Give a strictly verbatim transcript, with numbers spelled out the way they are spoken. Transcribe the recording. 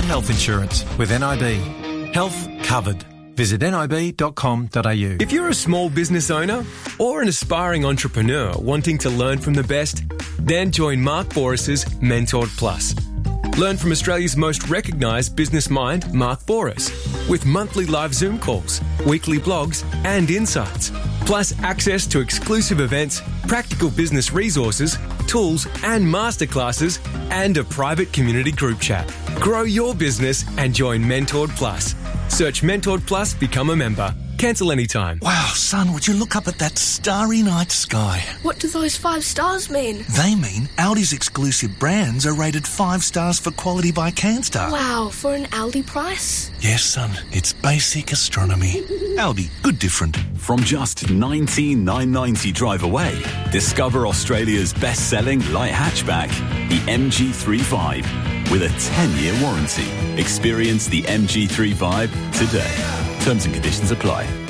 health insurance with N I B. Health covered. Visit nib dot com dot a u. If you're a small business owner or an aspiring entrepreneur wanting to learn from the best, then join Mark Boris's Mentored Plus. Learn from Australia's most recognised business mind, Mark Boris, with monthly live Zoom calls, weekly blogs and insights, plus access to exclusive events, practical business resources, tools and masterclasses, and a private community group chat. Grow your business and join Mentored Plus. Search Mentored Plus, become a member. Cancel anytime. Wow, son, would you look up at that starry night sky? What do those five stars mean? They mean Aldi's exclusive brands are rated five stars for quality by Canstar. Wow, for an Aldi price? Yes, son, it's basic astronomy. Aldi, good different. From just nineteen thousand nine hundred ninety drive away, discover Australia's best-selling light hatchback, the M G three Vibe, with a ten-year warranty. Experience the M G three Vibe today. Terms and conditions apply.